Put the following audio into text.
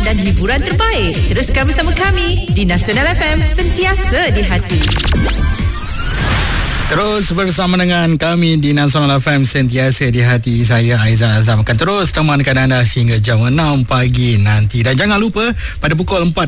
dan hiburan terbaik. Teruskan bersama kami di Nasional FM, sentiasa di hati. Terus bersama dengan kami di Nasional FM, sentiasa di hati. Saya Aizan Azam akan terus temankan anda hingga jam 6 pagi nanti. Dan jangan lupa pada pukul 4